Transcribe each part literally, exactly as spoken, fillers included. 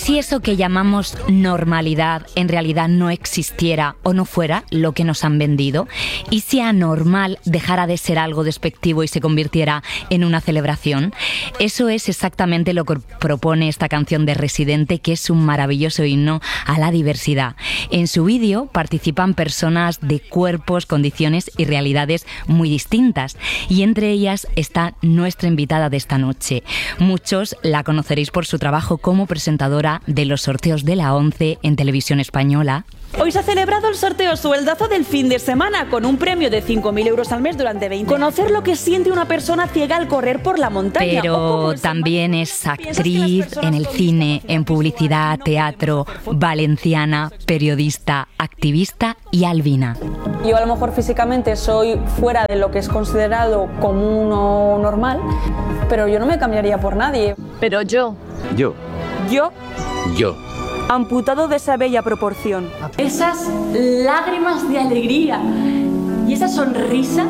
si eso que llamamos normalidad en realidad no existiera o no fuera lo que nos han vendido? ¿Y si anormal dejara de ser algo despectivo y se convirtiera en una celebración? Eso es exactamente lo que propone esta canción de Residente, que es un maravilloso himno a la diversidad. En su vídeo participan personas de cuerpos, condiciones y realidades muy distintas, y entre ellas está nuestra invitada de esta noche. Muchos la conoceréis por su trabajo como presentadora de los sorteos de la ONCE en Televisión Española. Hoy se ha celebrado el sorteo Sueldazo del fin de semana con un premio de cinco mil euros al mes durante veinte. Conocer lo que siente una persona ciega al correr por la montaña. Pero también es actriz en el cine, en publicidad, teatro, valenciana, periodista, activista y albina. Yo a lo mejor físicamente soy fuera de lo que es considerado común o normal, pero yo no me cambiaría por nadie. Pero yo... Yo. Yo... Yo. Amputado de esa bella proporción. Esas lágrimas de alegría y esa sonrisa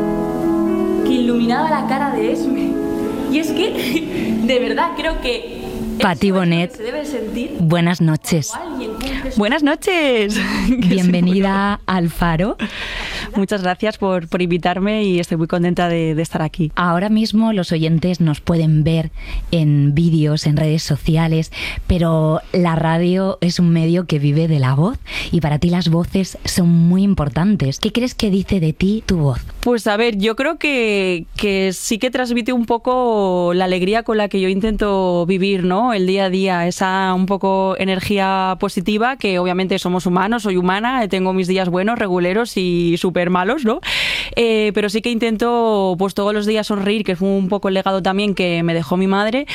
que iluminaba la cara de Esme. Y es que, de verdad, creo que... Pati Bonet, se debe sentir. Buenas noches. Buenas noches. Bienvenida al Faro. Muchas gracias por, por invitarme y estoy muy contenta de, de estar aquí. Ahora mismo los oyentes nos pueden ver en vídeos, en redes sociales, pero la radio es un medio que vive de la voz y para ti las voces son muy importantes. ¿Qué crees que dice de ti tu voz? Pues a ver, yo creo que, que sí que transmite un poco la alegría con la que yo intento vivir, ¿no? El día a día, esa un poco energía positiva, que obviamente somos humanos, soy humana, tengo mis días buenos, reguleros y súper malos, ¿no? Eh, pero sí que intento pues todos los días sonreír, que fue un poco el legado también que me dejó mi madre,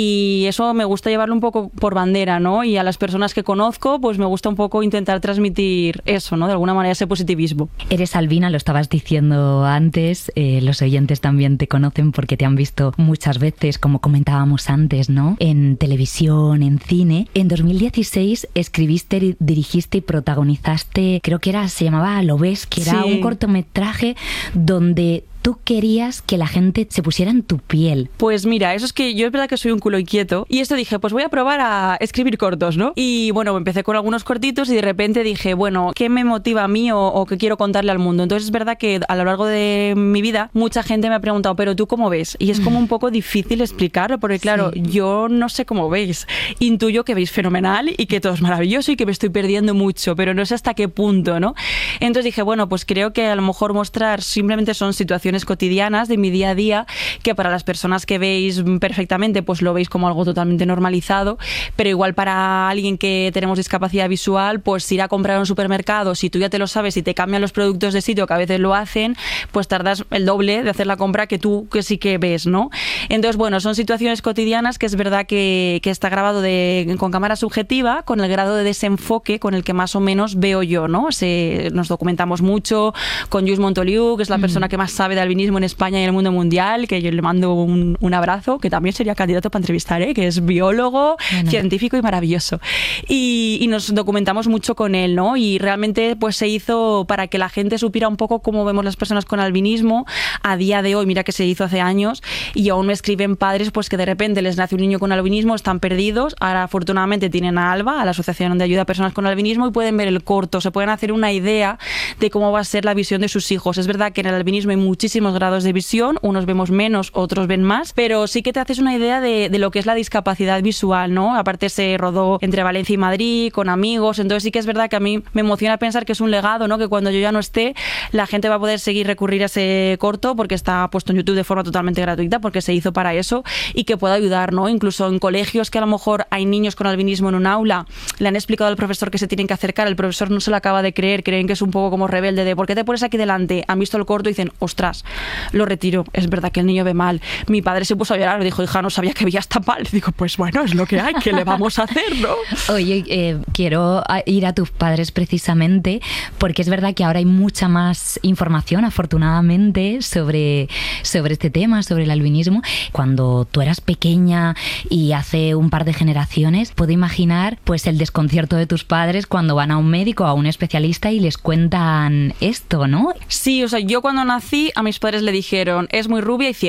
y eso me gusta llevarlo un poco por bandera, ¿no? Y a las personas que conozco, pues me gusta un poco intentar transmitir eso, ¿no? De alguna manera ese positivismo. Eres albina, lo estabas diciendo antes, eh, los oyentes también te conocen porque te han visto muchas veces, como comentábamos antes, ¿no? En televisión, en cine. En dos mil dieciséis escribiste, dirigiste y protagonizaste, creo que era, se llamaba Lo ves, que era Sí. un cortometraje donde tú querías que la gente se pusiera en tu piel. Pues mira, eso es que yo es verdad que soy un culo inquieto y esto dije, pues voy a probar a escribir cortos, ¿no? Y bueno, empecé con algunos cortitos y de repente dije, bueno, ¿qué me motiva a mí o, o qué quiero contarle al mundo? Entonces es verdad que a lo largo de mi vida mucha gente me ha preguntado, ¿pero tú cómo ves? Y es como un poco difícil explicarlo porque claro, Sí. yo no sé cómo veis. Intuyo que veis fenomenal y que todo es maravilloso y que me estoy perdiendo mucho, pero no sé hasta qué punto, ¿no? Entonces dije, bueno, pues creo que a lo mejor mostrar simplemente son situaciones cotidianas de mi día a día que para las personas que veis perfectamente pues lo veis como algo totalmente normalizado, pero igual para alguien que tenemos discapacidad visual, pues ir a comprar a un supermercado, si tú ya te lo sabes y te cambian los productos de sitio, que a veces lo hacen, pues tardas el doble de hacer la compra que tú que sí que ves, ¿no? Entonces, bueno, son situaciones cotidianas que es verdad que, que está grabado de, con cámara subjetiva, con el grado de desenfoque con el que más o menos veo yo, ¿no? Se, nos documentamos mucho con Lluís Montoliu, que es la persona que más sabe de albinismo en España y en el mundo mundial, que yo le mando un, un abrazo, que también sería candidato para entrevistar, ¿eh? Que es biólogo, bueno, científico y maravilloso. Y, y nos documentamos mucho con él, ¿no? Y realmente pues se hizo para que la gente supiera un poco cómo vemos las personas con albinismo a día de hoy. Mira que se hizo hace años y aún me escriben padres pues que de repente les nace un niño con albinismo, están perdidos. Ahora afortunadamente tienen a ALBA, a la Asociación de Ayuda a Personas con Albinismo, y pueden ver el corto, se pueden hacer una idea de cómo va a ser la visión de sus hijos. Es verdad que en el albinismo hay muchísimos grados de visión, unos vemos menos, otros ven más, pero sí que te haces una idea de, de lo que es la discapacidad visual, ¿no? Aparte se rodó entre Valencia y Madrid, con amigos, entonces sí que es verdad que a mí me emociona pensar que es un legado, ¿no? Que cuando yo ya no esté, la gente va a poder seguir recurrir a ese corto porque está puesto en YouTube de forma totalmente gratuita, porque se hizo para eso, y que pueda ayudar, ¿no? Incluso en colegios que a lo mejor hay niños con albinismo en un aula, le han explicado al profesor que se tienen que acercar, el profesor no se lo acaba de creer, creen que es un poco como rebelde de ¿por qué te pones aquí delante? Han visto el corto y dicen, ostras, lo retiro, es verdad que el niño ve mal. Mi padre se puso a llorar, me dijo, hija, no sabía que veías tan mal. Digo, pues bueno, es lo que hay, ¿qué le vamos a hacer, no? Oye, eh, quiero ir a tus padres precisamente porque es verdad que ahora hay mucha más información, afortunadamente, sobre, sobre este tema, sobre el albinismo. Cuando tú eras pequeña y hace un par de generaciones, puedo imaginar pues el desconcierto de tus padres cuando van a un médico o a un especialista y les cuentan esto, ¿no? Sí, o sea, yo cuando nací a mis padres le dijeron, es muy rubia y ciega.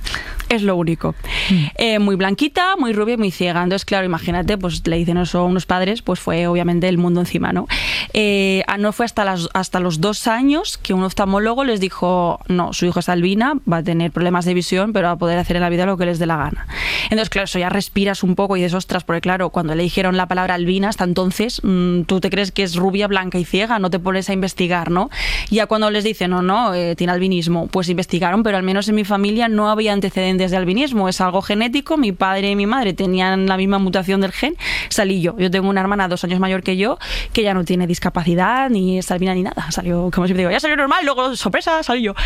Es lo único. Mm. Eh, muy blanquita, muy rubia y muy ciega. Entonces, claro, imagínate, pues le dicen eso a unos padres, pues fue obviamente el mundo encima, ¿no? Eh, no fue hasta, las, hasta los dos años que un oftalmólogo les dijo, no, su hijo es albina, va a tener problemas de visión, pero va a poder hacer en la vida lo que les dé la gana. Entonces, claro, eso ya respiras un poco y dices, ostras, porque claro, cuando le dijeron la palabra albina, hasta entonces, mmm, tú te crees que es rubia, blanca y ciega, no te pones a investigar, ¿no? Ya cuando les dicen, no, no, eh, tiene albinismo, pues investigaron, pero al menos en mi familia no había antecedentes de albinismo, es algo genético, mi padre y mi madre tenían la misma mutación del gen, salí yo. Yo tengo una hermana dos años mayor que yo, que ya no tiene discapacidad, ni es albina ni nada, salió, como siempre digo, ya salió normal, luego, sorpresa, salí yo.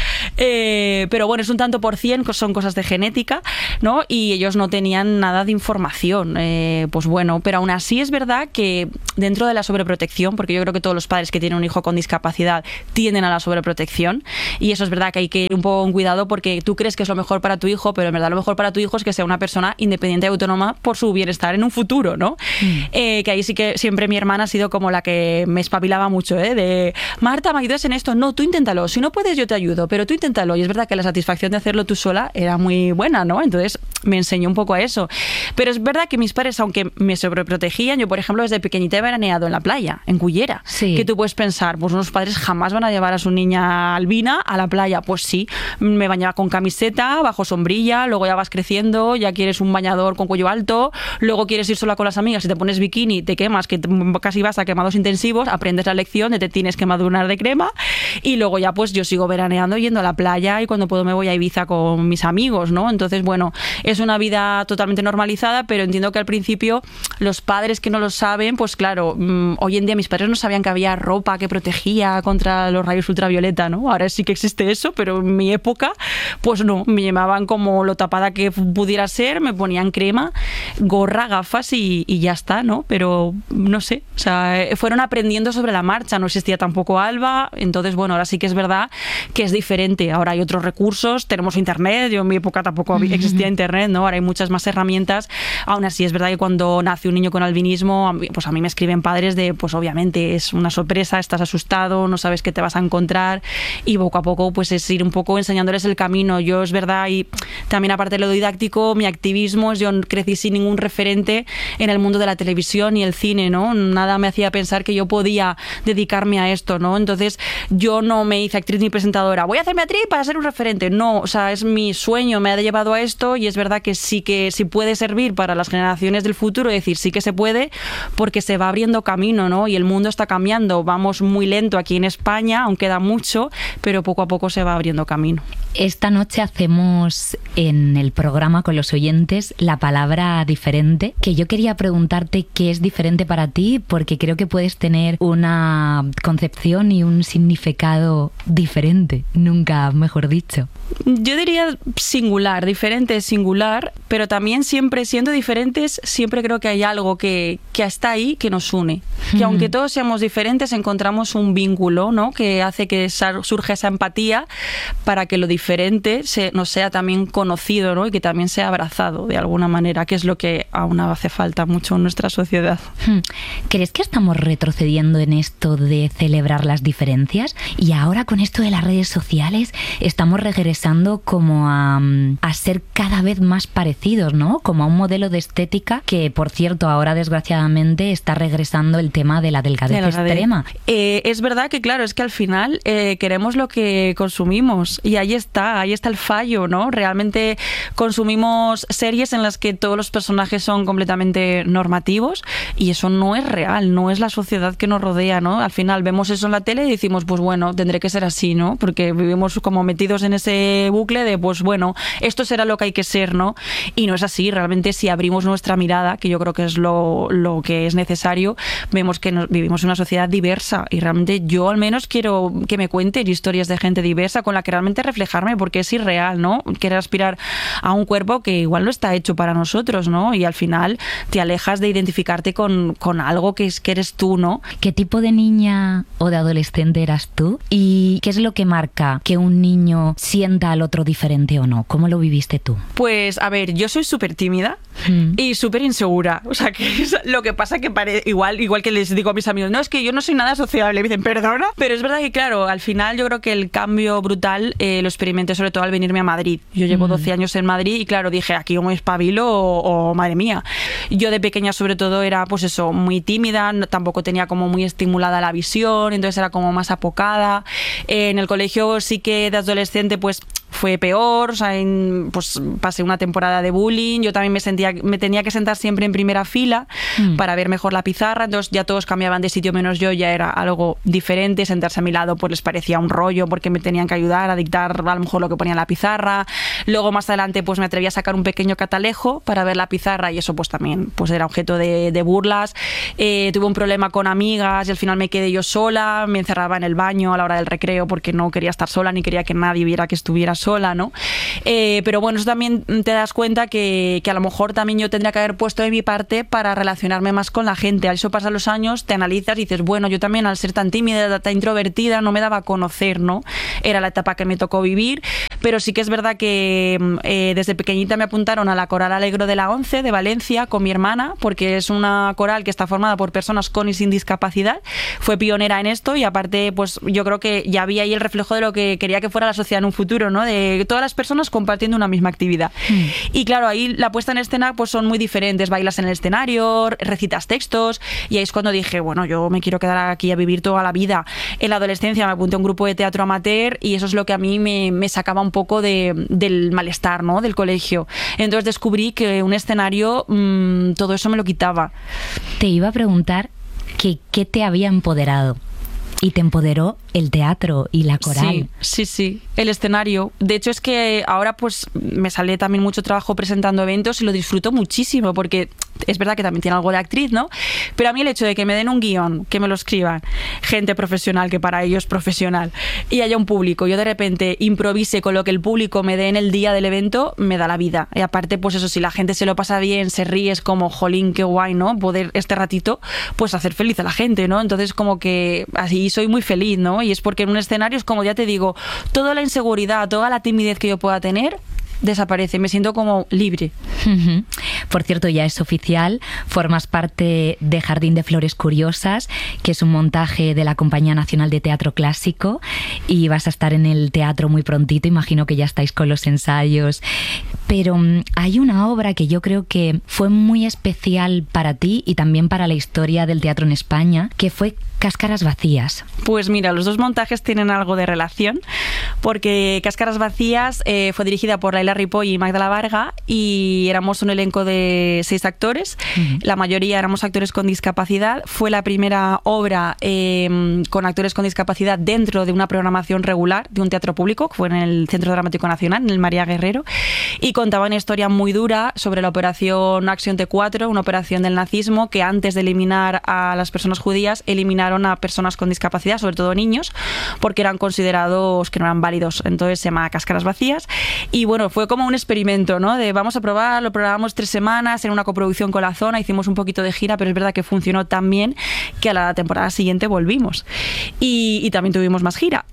Eh, pero bueno, es un tanto por cien, son cosas de genética, ¿no? Y ellos no tenían nada de información, eh, pues bueno, pero aún así es verdad que dentro de la sobreprotección, porque yo creo que todos los padres que tienen un hijo con discapacidad tienden a la sobreprotección, y eso es verdad que hay que ir un poco con cuidado porque tú crees que es lo mejor para tu hijo, pero en verdad lo mejor para tu hijo es que sea una persona independiente y autónoma por su bienestar en un futuro, ¿no? Mm. Eh, que ahí sí que siempre mi hermana ha sido como la que me espabilaba mucho, ¿eh? De, Marta, ¿me ayudas en esto? No, tú inténtalo, si no puedes yo te ayudo, pero tú inténtalo. Y es verdad que la satisfacción de hacerlo tú sola era muy buena, ¿no? Entonces me enseñó un poco a eso. Pero es verdad que mis padres, aunque me sobreprotegían, yo por ejemplo desde pequeñita he veraneado en la playa, en Cullera, sí. Que tú puedes pensar, pues unos padres jamás van a llevar a su niña albina a la playa. Pues sí, me bañaba con camiseta, bajo sombrilla, luego ya vas creciendo, ya quieres un bañador con cuello alto, luego quieres ir sola con las amigas y te pones bikini, te quemas, que te, casi vas a quemados intensivos, aprendes la lección de te tienes que madurar de crema, y luego ya pues yo sigo veraneando yendo a la playa y cuando puedo me voy a Ibiza con mis amigos, ¿no? Entonces, bueno, es una vida totalmente normalizada, pero entiendo que al principio los padres que no lo saben, pues claro, mmm, hoy en día mis padres no sabían que había ropa que protegía contra los rayos ultravioleta, ¿no? Ahora sí que existe eso, pero en mi época, pues no, me llamaban como lo tapada que pudiera ser, me ponían crema, gorra, gafas y, y ya está, ¿no? Pero no sé, o sea, fueron aprendiendo sobre la marcha, no existía tampoco Alba, entonces bueno, ahora sí que es verdad que es diferente, ahora hay otros recursos, tenemos internet, yo en mi época tampoco existía internet, ¿no? Ahora hay muchas más herramientas, aún así es verdad que cuando nace un niño con albinismo, pues a mí me escriben padres de, pues obviamente es una sorpresa, estás asustado, no sabes qué te vas a encontrar, y poco a poco pues es ir un poco enseñándoles el camino. Yo es verdad, y también aparte de lo didáctico, mi activismo es, yo crecí sin ningún referente en el mundo de la televisión y el cine, ¿no? Nada me hacía pensar que yo podía dedicarme a esto, ¿no? Entonces yo no me hice actriz ni presentadora, voy a hacerme actriz para ser un referente, no, o sea, es mi sueño, me ha llevado a esto, y es verdad que sí que sí puede servir para las generaciones del futuro, es decir, sí que se puede, porque se va abriendo camino, ¿no? Y el mundo está cambiando, vamos muy lento aquí en España, aún queda mucho, pero poco a poco se va abriendo camino. Esta noche hacemos en el programa con los oyentes la palabra diferente, que yo quería preguntarte qué es diferente para ti, porque creo que puedes tener una concepción y un significado diferente, nunca mejor dicho. Yo diría singular, diferente es singular, pero también siempre siendo diferentes, siempre creo que hay algo que, que está ahí, que nos une. Que mm. aunque todos seamos diferentes, encontramos un vínculo, ¿no? Que hace que surja esa empatía para que lo diferente se, nos sea también conocido, ¿no? Y que también sea abrazado de alguna manera, que es lo que aún hace falta mucho en nuestra sociedad. ¿Crees que estamos retrocediendo en esto de celebrar las diferencias? Y ahora con esto de las redes sociales estamos regresando como a, a ser cada vez más parecidos, ¿no? Como a un modelo de estética que, por cierto, ahora desgraciadamente está regresando el tema de la delgadez de la extrema. Eh, es verdad que, claro, es que al final eh, queremos lo que consumimos y ahí está, ahí está el fallo, ¿no? Realmente consumimos series en las que todos los personajes son completamente normativos y eso no es real, no es la sociedad que nos rodea, ¿no? Al final vemos eso en la tele y decimos, pues bueno, tendré que ser así, ¿no? Porque vivimos como metidos en ese bucle de, pues bueno, esto será lo que hay que ser, ¿no? Y no es así, realmente si abrimos nuestra mirada, que yo creo que es lo, lo que es necesario, vemos que nos, vivimos en una sociedad diversa y realmente yo al menos quiero que me cuenten historias de gente diversa con la que realmente reflejarme, porque es irreal, ¿no? Querer aspirar a un cuerpo que igual no está hecho para nosotros, ¿no? Y al final te alejas de identificarte con, con algo que, es, que eres tú, ¿no? ¿Qué tipo de niña o de adolescente eras tú? ¿Y qué es lo que marca que un niño sienta al otro diferente o no? ¿Cómo lo viviste tú? Pues, a ver, yo soy súper tímida mm. y súper insegura. O sea, que es lo que pasa que pare... igual, igual que les digo a mis amigos, no, es que yo no soy nada sociable. Me dicen, ¿perdona? Pero es verdad que, claro, al final yo creo que el cambio brutal eh, lo experimenté sobre todo al venirme a Madrid. Yo llevo mm. doce años en Madrid y, claro, dije, aquí o me espabilo o, o, madre mía. Yo de pequeña, sobre todo, era, pues eso, muy tímida, no, tampoco tenía como muy estimulada la visión, entonces era como más apocada. Eh, en el colegio sí que de adolescente, pues fue peor, o sea, en, pues pasé una temporada de bullying, yo también me sentía, me tenía que sentar siempre en primera fila mm. para ver mejor la pizarra, entonces ya todos cambiaban de sitio menos yo, ya era algo diferente, sentarse a mi lado pues les parecía un rollo porque me tenían que ayudar a dictar a lo mejor lo que ponía en la pizarra. Luego más adelante pues me atreví a sacar un pequeño catalejo para ver la pizarra y eso pues también pues era objeto de, de burlas. Eh, tuve un problema con amigas y al final me quedé yo sola, me encerraba en el baño a la hora del recreo porque no quería estar sola ni quería que nadie viera que estuviera sola, ¿no? Eh, pero bueno, eso también te das cuenta que, que a lo mejor también yo tendría que haber puesto de mi parte para relacionarme más con la gente. Al eso pasan los años, te analizas y dices, bueno, yo también al ser tan tímida, tan introvertida, no me daba a conocer, ¿no? Era la etapa que me tocó vivir, pero sí que es verdad que eh, desde pequeñita me apuntaron a la Coral Alegro de la ONCE de Valencia con mi hermana, porque es una coral que está formada por personas con y sin discapacidad. Fue pionera en esto y aparte, pues yo creo que ya había ahí el reflejo de lo que quería que fuera la sociedad en un futuro, ¿no? De todas las personas compartiendo una misma actividad. Mm. Y claro, ahí la puesta en escena pues son muy diferentes. Bailas en el escenario, recitas textos y ahí es cuando dije, bueno, yo me quiero quedar aquí a vivir toda la vida. En la adolescencia me apunté a un grupo de teatro amateur y eso es lo que a mí me, me sacaba un poco de, del malestar, ¿no? Del colegio. Entonces descubrí que un escenario, mmm, todo eso me lo quitaba. Te iba a preguntar que qué te había empoderado. Y te empoderó el teatro y la coral. Sí, sí, sí, el escenario. De hecho es que ahora pues me sale también mucho trabajo presentando eventos y lo disfruto muchísimo porque es verdad que también tiene algo de actriz, ¿no? Pero a mí el hecho de que me den un guión, que me lo escriban gente profesional, que para ellos es profesional, y haya un público, yo de repente improvise con lo que el público me dé en el día del evento, me da la vida. Y aparte, pues eso, si la gente se lo pasa bien, se ríe, es como, jolín, qué guay, ¿no? Poder este ratito, pues hacer feliz a la gente, ¿no? Entonces como que así soy muy feliz, ¿no? Y es porque en un escenario es como, ya te digo, toda la inseguridad, toda la timidez que yo pueda tener desaparece, me siento como libre. Uh-huh. Por cierto, ya es oficial, formas parte de Jardín de Flores Curiosas, que es un montaje de la Compañía Nacional de Teatro Clásico, y vas a estar en el teatro muy prontito, imagino que ya estáis con los ensayos. Pero um, hay una obra que yo creo que fue muy especial para ti y también para la historia del teatro en España, que fue Cáscaras Vacías. Pues mira, los dos montajes tienen algo de relación, porque Cáscaras Vacías eh, fue dirigida por Laila Ripoll y Magda La Varga y éramos un elenco de seis actores, uh-huh. La mayoría éramos actores con discapacidad. Fue la primera obra eh, con actores con discapacidad dentro de una programación regular de un teatro público, que fue en el Centro Dramático Nacional, en el María Guerrero, y contaba una historia muy dura sobre la operación Acción T cuatro, una operación del nazismo que antes de eliminar a las personas judías, eliminaron a personas con discapacidad, sobre todo niños, porque eran considerados que no eran válidos. Entonces se llama Cáscaras Vacías y bueno, fue como un experimento, ¿no? De vamos a probar, lo probamos tres semanas en una coproducción con la zona, hicimos un poquito de gira, pero es verdad que funcionó tan bien que a la temporada siguiente volvimos y, y también tuvimos más gira.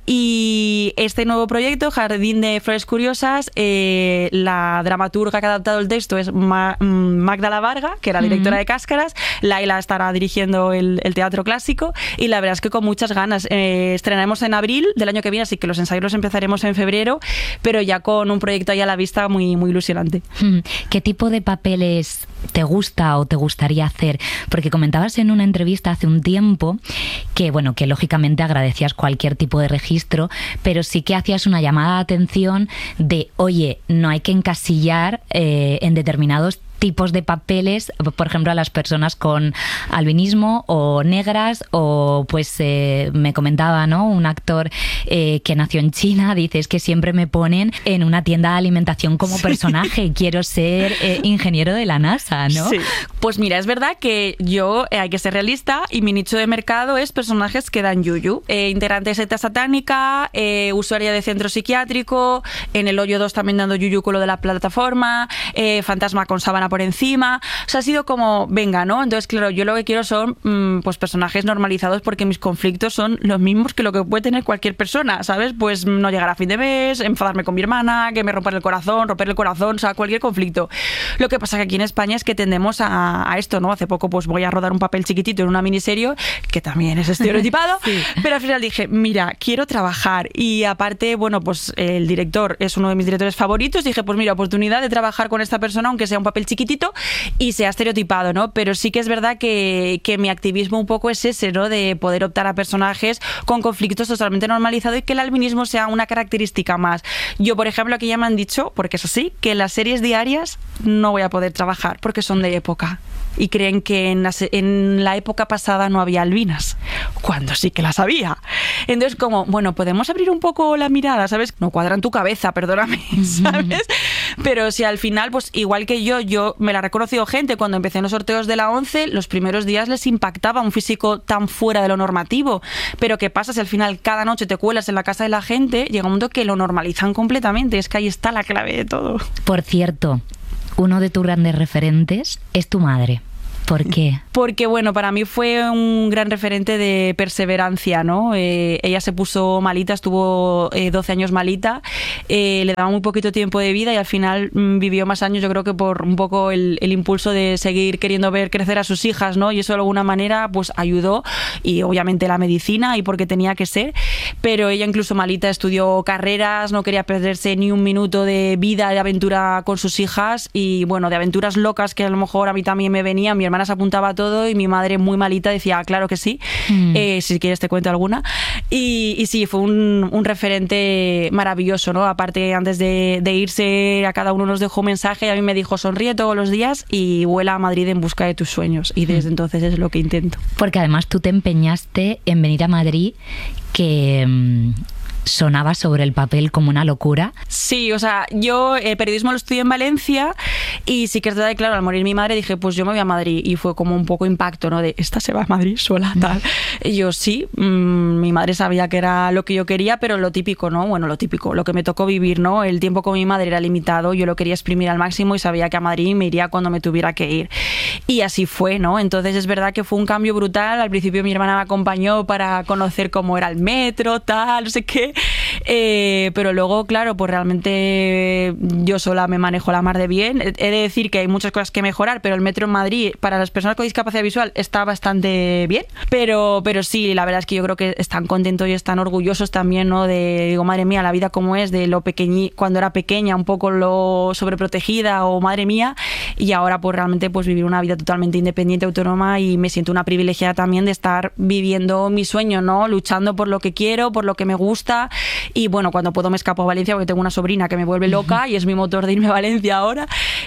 Y este nuevo proyecto, Jardín de Flores Curiosas, eh, la dramaturga que ha adaptado el texto es Ma- Magda La Varga, que era directora uh-huh. de Cáscaras. Laila estará dirigiendo el, el teatro clásico y la verdad es que con muchas ganas. Eh, estrenaremos en abril del año que viene, así que los ensayos los empezaremos en febrero, pero ya con un proyecto ahí a la vista muy, muy ilusionante. ¿Qué tipo de papeles te gusta o te gustaría hacer? Porque comentabas en una entrevista hace un tiempo que, bueno, que lógicamente agradecías cualquier tipo de registro, pero sí que hacías una llamada de atención de, oye, no hay que encasillar eh, en determinados tipos de papeles, por ejemplo, a las personas con albinismo o negras, o pues eh, me comentaba, ¿no? Un actor eh, que nació en China, dice, es que siempre me ponen en una tienda de alimentación como sí. personaje, quiero ser eh, ingeniero de la NASA, ¿no? Sí. Pues mira, es verdad que yo eh, hay que ser realista y mi nicho de mercado es personajes que dan yuyu, eh, integrante de secta satánica, eh, usuaria de centro psiquiátrico, en El Hoyo dos también dando yuyu con lo de la plataforma, eh, fantasma con sábana por encima. O sea, ha sido como, venga, ¿no? Entonces, claro, yo lo que quiero son mmm, pues personajes normalizados, porque mis conflictos son los mismos que lo que puede tener cualquier persona, ¿sabes? Pues no llegar a fin de mes, enfadarme con mi hermana, que me rompa el corazón, romper el corazón, o sea, cualquier conflicto. Lo que pasa que aquí en España es que tendemos a, a esto, ¿no? Hace poco pues voy a rodar un papel chiquitito en una miniserie, que también es estereotipado, sí. Pero al final dije, mira, quiero trabajar. Y aparte, bueno, pues el director es uno de mis directores favoritos. Dije, pues mira, oportunidad de trabajar con esta persona, aunque sea un papel chiquitito y sea estereotipado, ¿no? Pero sí que es verdad que, que mi activismo un poco es ese, ¿no? De poder optar a personajes con conflictos totalmente normalizados y que el albinismo sea una característica más. Yo, por ejemplo, aquí ya me han dicho, porque eso sí, que en las series diarias no voy a poder trabajar porque son de época. Y creen que en la, en la época pasada no había albinas, cuando sí que las había. Entonces, como, bueno, podemos abrir un poco la mirada, ¿sabes? No cuadra en tu cabeza, perdóname, ¿sabes? Pero si al final, pues igual que yo, yo me la ha reconocido gente cuando empecé en los sorteos de la ONCE, los primeros días les impactaba un físico tan fuera de lo normativo. Pero ¿qué pasa si al final cada noche te cuelas en la casa de la gente? Llega un momento que lo normalizan completamente. Es que ahí está la clave de todo. Por cierto, uno de tus grandes referentes es tu madre. ¿Por qué? Porque, bueno, para mí fue un gran referente de perseverancia, ¿no? Eh, ella se puso malita, estuvo eh, doce años malita, eh, le daba muy poquito tiempo de vida y al final mmm, vivió más años, yo creo que por un poco el, el impulso de seguir queriendo ver crecer a sus hijas, ¿no? Y eso de alguna manera pues ayudó, y obviamente la medicina y porque tenía que ser, pero ella incluso malita estudió carreras, no quería perderse ni un minuto de vida, de aventura con sus hijas y, bueno, de aventuras locas que a lo mejor a mí también me venían. Mi hermana se apuntaba todo y mi madre muy malita decía, claro que sí, mm. eh, si quieres te cuento alguna. Y, y sí, fue un, un referente maravilloso, ¿no? Aparte, antes de, de irse, a cada uno nos dejó un mensaje y a mí me dijo, sonríe todos los días y vuela a Madrid en busca de tus sueños. Y desde mm. entonces es lo que intento. Porque además tú te empeñaste en venir a Madrid, que... Mmm... sonaba sobre el papel como una locura. Sí, o sea, yo el periodismo lo estudié en Valencia y sí que es verdad que, claro, al morir mi madre dije, pues yo me voy a Madrid, y fue como un poco impacto, ¿no? De, ¿esta se va a Madrid sola? Tal. Y yo, sí, mmm, mi madre sabía que era lo que yo quería, pero lo típico, ¿no? Bueno, lo típico, lo que me tocó vivir, ¿no? El tiempo con mi madre era limitado, yo lo quería exprimir al máximo y sabía que a Madrid me iría cuando me tuviera que ir. Y así fue, ¿no? Entonces es verdad que fue un cambio brutal. Al principio mi hermana me acompañó para conocer cómo era el metro, tal, no sé qué. Eh, pero luego, claro, pues realmente yo sola me manejo la mar de bien. He de decir que hay muchas cosas que mejorar, pero el metro en Madrid para las personas con discapacidad visual está bastante bien. Pero, pero sí, la verdad es que yo creo que están contentos y están orgullosos también, ¿no? De, digo, madre mía, la vida como es, de lo pequeñi, cuando era pequeña, un poco lo sobreprotegida, o madre mía, y ahora pues realmente pues vivir una vida totalmente independiente, autónoma, y me siento una privilegiada también de estar viviendo mi sueño, ¿no? Luchando por lo que quiero, por lo que me gusta. Y bueno, cuando puedo me escapo a Valencia porque tengo una sobrina que me vuelve loca y es mi motor de irme a Valencia ahora.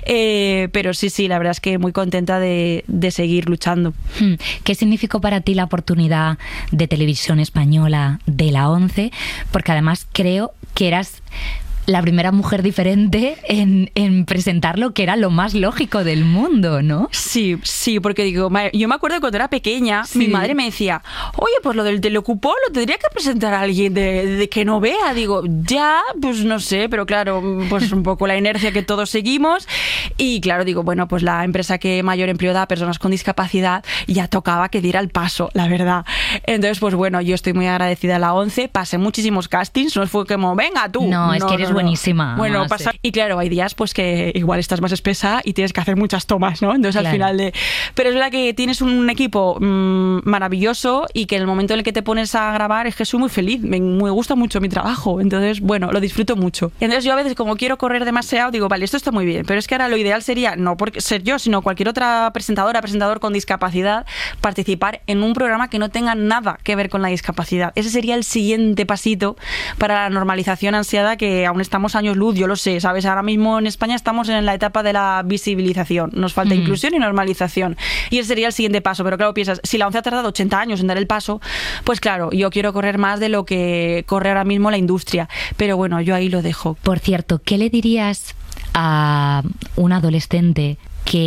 Eh, pero sí, sí, la verdad es que muy contenta de, de seguir luchando. ¿Qué significó para ti la oportunidad de Televisión Española de la ONCE? Porque además creo que eras la primera mujer diferente en, en presentar lo que era lo más lógico del mundo, ¿no? Sí, sí, porque digo, yo me acuerdo que cuando era pequeña, sí. mi madre me decía, oye, pues lo del telecupón lo tendría que presentar a alguien de, de que no vea. Digo, ya, pues no sé, pero claro, pues un poco la inercia que todos seguimos. Y claro, digo, bueno, pues la empresa que mayor empleo da a personas con discapacidad ya tocaba que diera el paso, la verdad. Entonces, pues bueno, yo estoy muy agradecida a la ONCE, pasé muchísimos castings, no fue como, venga tú. No, no es que eres no, buenísima. Bueno, no, pasa. Sí. Y claro, hay días pues que igual estás más espesa y tienes que hacer muchas tomas, ¿no? Entonces claro. al final de... Pero es verdad que tienes un equipo mmm, maravilloso y que en el momento en el que te pones a grabar es que soy muy feliz, me, me gusta mucho mi trabajo, entonces bueno, lo disfruto mucho. Entonces yo a veces como quiero correr demasiado digo, vale, esto está muy bien, pero es que ahora lo ideal sería, no por ser yo, sino cualquier otra presentadora, presentador con discapacidad, participar en un programa que no tenga nada que ver con la discapacidad. Ese sería el siguiente pasito para la normalización ansiada, que aún estamos años luz, yo lo sé, ¿sabes? Ahora mismo en España estamos en la etapa de la visibilización, nos falta mm. inclusión y normalización, y ese sería el siguiente paso. Pero claro, piensas, si la ONCE ha tardado ochenta años en dar el paso, pues claro, yo quiero correr más de lo que corre ahora mismo la industria, pero bueno, yo ahí lo dejo. Por cierto, ¿qué le dirías a un adolescente que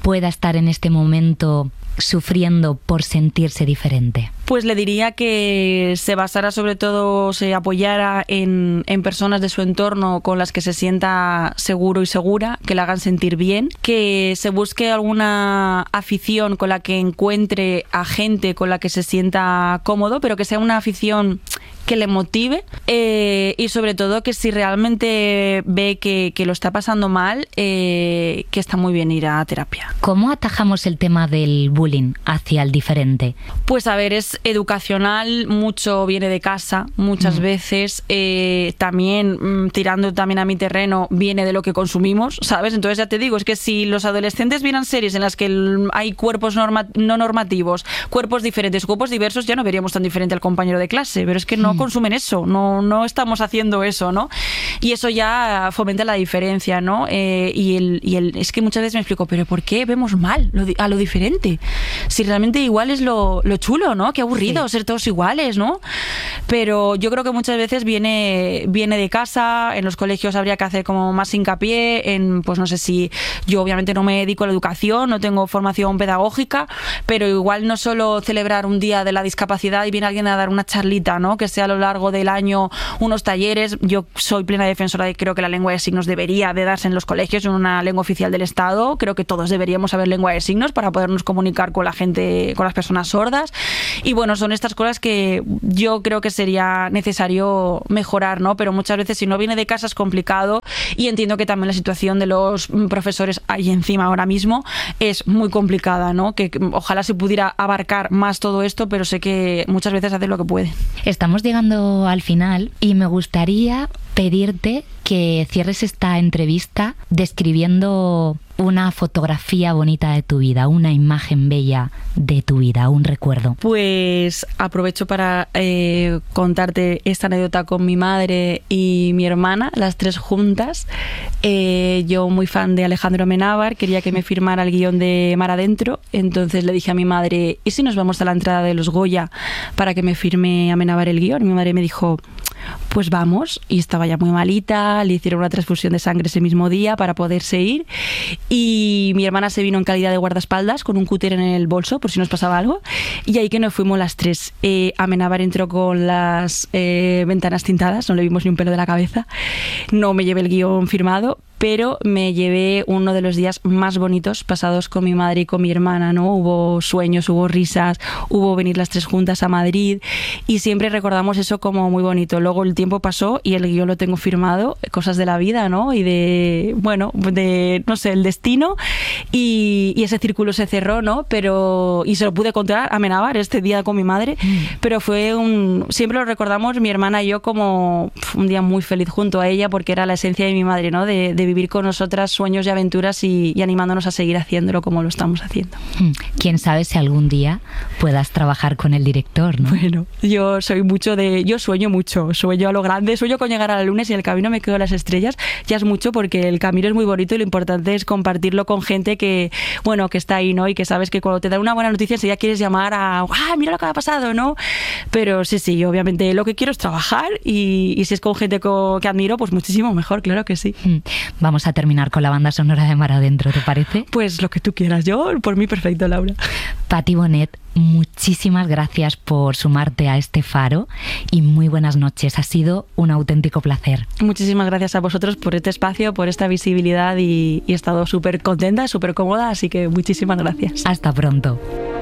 pueda estar en este momento sufriendo por sentirse diferente? Pues le diría que se basara sobre todo, se apoyara en, en personas de su entorno con las que se sienta seguro y segura, que le hagan sentir bien, que se busque alguna afición con la que encuentre a gente con la que se sienta cómodo, pero que sea una afición que le motive, eh, y sobre todo que si realmente ve que, que lo está pasando mal, eh, que está muy bien ir a terapia. ¿Cómo atajamos el tema del bullying hacia el diferente? Pues a ver, es educacional, mucho viene de casa, muchas mm. veces, eh, también, tirando también a mi terreno, viene de lo que consumimos, ¿sabes? Entonces ya te digo, es que si los adolescentes vieran series en las que el, hay cuerpos norma, no normativos, cuerpos diferentes, cuerpos diversos, ya no veríamos tan diferente al compañero de clase, pero es que no consumen eso, no, no estamos haciendo eso, ¿no? Y eso ya fomenta la diferencia, ¿no? Eh, y, el, y el, es que muchas veces me explico, ¿pero por qué vemos mal lo, a lo diferente? Si realmente igual es lo, lo chulo, ¿no? Qué aburrido sí. ser todos iguales, ¿no? Pero yo creo que muchas veces viene, viene de casa, en los colegios habría que hacer como más hincapié en, pues no sé si, yo obviamente no me dedico a la educación, no tengo formación pedagógica, pero igual no solo celebrar un día de la discapacidad y viene alguien a dar una charlita, ¿no? Que sea a lo largo del año unos talleres. Yo soy plena defensora de creo que la lengua de signos debería de darse en los colegios, en una lengua oficial del Estado. Creo que todos deberíamos saber lengua de signos para podernos comunicar con la gente, con las personas sordas. Y bueno, son estas cosas que yo creo que sería necesario mejorar, ¿no? Pero muchas veces si no viene de casa es complicado, y entiendo que también la situación de los profesores ahí encima ahora mismo es muy complicada, ¿no? Que ojalá se pudiera abarcar más todo esto, pero sé que muchas veces hacen lo que pueden. Estamos llegando al final y me gustaría pedirte que cierres esta entrevista describiendo una fotografía bonita de tu vida, una imagen bella de tu vida, un recuerdo. Pues aprovecho para eh, contarte esta anécdota con mi madre y mi hermana, las tres juntas. Eh, yo muy fan de Alejandro Amenábar, quería que me firmara el guión de Mar Adentro, entonces le dije a mi madre, ¿y si nos vamos a la entrada de los Goya para que me firme Amenábar el guión? Y mi madre me dijo, pues vamos, y estaba ya muy malita, le hicieron una transfusión de sangre ese mismo día para poderse ir, y mi hermana se vino en calidad de guardaespaldas con un cúter en el bolso por si nos pasaba algo, y ahí que nos fuimos las tres. eh, Amenábar entró con las eh, ventanas tintadas, no le vimos ni un pelo de la cabeza, no me llevé el guión firmado, pero me llevé uno de los días más bonitos pasados con mi madre y con mi hermana, ¿no? Hubo sueños, hubo risas, hubo venir las tres juntas a Madrid, y siempre recordamos eso como muy bonito. Luego el tiempo pasó y el guión lo tengo firmado, cosas de la vida, ¿no? Y de, bueno, de, no sé, el destino, y, y ese círculo se cerró, ¿no? Pero, y se lo pude contar a Amenábar este día con mi madre, mm. pero fue un, siempre lo recordamos mi hermana y yo como un día muy feliz junto a ella, porque era la esencia de mi madre, ¿no? De, de vivir con nosotras sueños y aventuras y, y animándonos a seguir haciéndolo como lo estamos haciendo. Quién sabe si algún día puedas trabajar con el director, ¿no? Bueno, yo soy mucho de... Yo sueño mucho, sueño a lo grande, sueño con llegar a la luna, y en el camino me quedo las estrellas, ya es mucho, porque el camino es muy bonito y lo importante es compartirlo con gente que, bueno, que está ahí, ¿no? Y que sabes que cuando te dan una buena noticia enseguida quieres llamar a... ¡Ah, mira lo que ha pasado!, ¿no? Pero sí, sí, obviamente lo que quiero es trabajar, y, y si es con gente co, que admiro, pues muchísimo mejor, claro que sí. Vamos a terminar con la banda sonora de Mar Adentro, ¿te parece? Pues lo que tú quieras, yo por mí perfecto, Laura. Patti Bonet, muchísimas gracias por sumarte a este faro y muy buenas noches, ha sido un auténtico placer. Muchísimas gracias a vosotros por este espacio, por esta visibilidad, y, y he estado súper contenta, súper cómoda, así que muchísimas gracias. Hasta pronto.